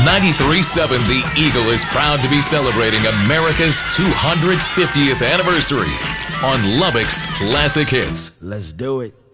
93.7 The Eagle is proud to be celebrating America's 250th anniversary on Lubbock's Classic Hits. Let's do it.